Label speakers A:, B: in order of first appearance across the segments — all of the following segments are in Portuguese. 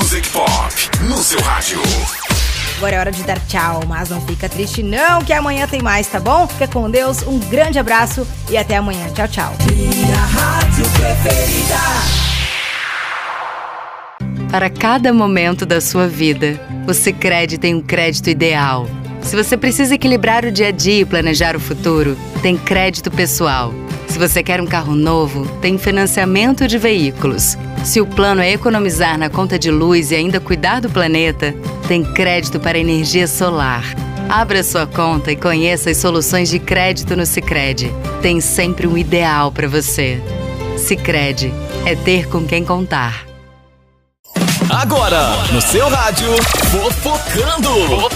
A: Music Pop, no seu rádio.
B: Agora é hora de dar tchau, mas não fica triste não, que amanhã tem mais, tá bom? Fica com Deus, um grande abraço e até amanhã. Tchau, tchau.
C: Minha rádio preferida.
D: Para cada momento da sua vida, o Sicredi tem um crédito ideal. Se você precisa equilibrar o dia a dia e planejar o futuro, tem crédito pessoal. Se você quer um carro novo, tem financiamento de veículos. Se o plano é economizar na conta de luz e ainda cuidar do planeta, tem crédito para energia solar. Abra sua conta e conheça as soluções de crédito no Sicredi. Tem sempre um ideal para você. Sicredi é ter com quem contar.
E: Agora, no seu rádio, Fofocando.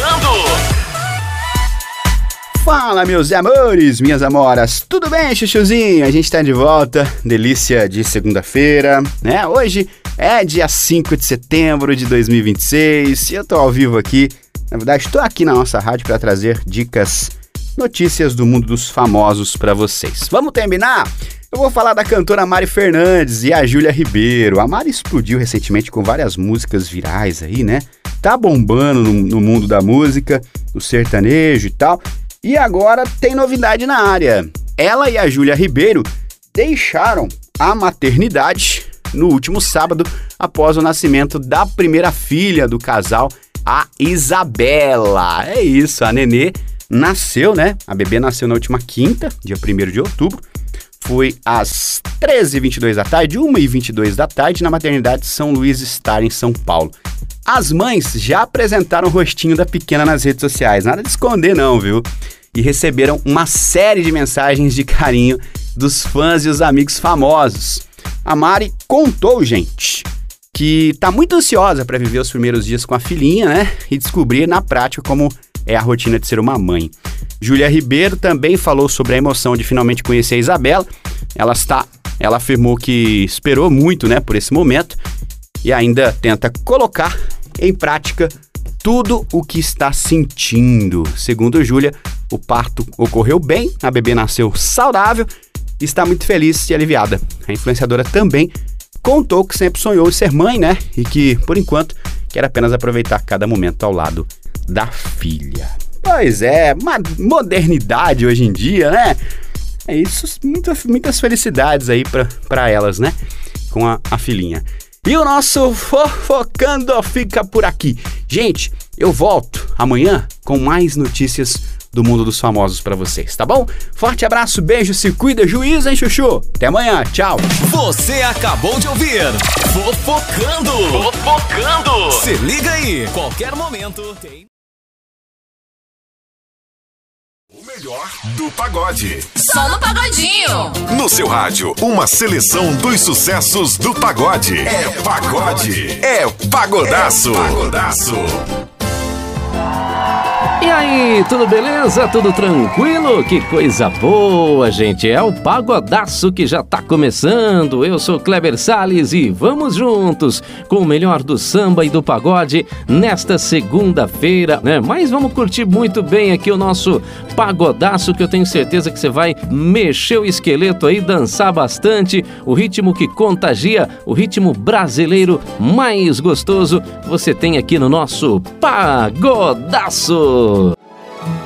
F: Fala, meus amores, minhas amoras, tudo bem, chuchuzinho? A gente tá de volta, delícia de segunda-feira, né? Hoje é dia 5 de setembro de 2026 e eu tô ao vivo aqui, na verdade tô aqui na nossa rádio para trazer dicas, notícias do mundo dos famosos para vocês. Vamos terminar? Eu vou falar da cantora Mari Fernandes e a Júlia Ribeiro. A Mari explodiu recentemente com várias músicas virais aí, né? Tá bombando no mundo da música, do sertanejo e tal. E agora tem novidade na área. Ela e a Júlia Ribeiro deixaram a maternidade no último sábado, após o nascimento da primeira filha do casal, a Isabela. É isso, a nenê nasceu, né? A bebê nasceu na última quinta, dia 1º de outubro. Foi às 13h22 da tarde, 1h22 da tarde, na maternidade São Luís Star, em São Paulo. As mães já apresentaram o rostinho da pequena nas redes sociais, nada de esconder não, viu? E receberam uma série de mensagens de carinho dos fãs e os amigos famosos. A Mari contou, gente, que tá muito ansiosa para viver os primeiros dias com a filhinha, né? E descobrir na prática como é a rotina de ser uma mãe. Júlia Ribeiro também falou sobre a emoção de finalmente conhecer a Isabela. Ela afirmou que esperou muito, né, por esse momento e ainda tenta colocar em prática tudo o que está sentindo. Segundo Júlia, o parto ocorreu bem, a bebê nasceu saudável e está muito feliz e aliviada. A influenciadora também contou que sempre sonhou em ser mãe, né, e que, por enquanto, quer apenas aproveitar cada momento ao lado da filha. Pois é, uma modernidade hoje em dia, né? É isso, muitas felicidades aí pra elas, né? Com a filhinha. E o nosso Fofocando fica por aqui. Gente, eu volto amanhã com mais notícias do mundo dos famosos pra vocês, tá bom? Forte abraço, beijo, se cuida, juízo, hein, chuchu? Até amanhã, tchau.
E: Você acabou de ouvir Fofocando. Se liga aí, qualquer momento tem...
A: O melhor do pagode.
G: Só no Pagodinho.
A: No seu rádio, uma seleção dos sucessos do pagode. É pagode. É pagodaço.
H: E aí, tudo beleza? Tudo tranquilo? Que coisa boa, gente! É o Pagodaço que já tá começando. Eu sou Kleber Salles e vamos juntos com o melhor do samba e do pagode nesta segunda-feira, né? Mas vamos curtir muito bem aqui o nosso Pagodaço, que eu tenho certeza que você vai mexer o esqueleto aí, dançar bastante, o ritmo que contagia, o ritmo brasileiro mais gostoso você tem aqui no nosso Pagodaço.